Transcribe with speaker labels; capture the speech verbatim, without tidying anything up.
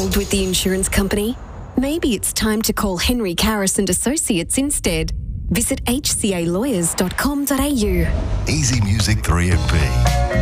Speaker 1: Overwhelmed with the insurance company? Maybe it's time to call Henry Karras and Associates instead. Visit h c a lawyers dot com dot a u.
Speaker 2: Easy Music three M P.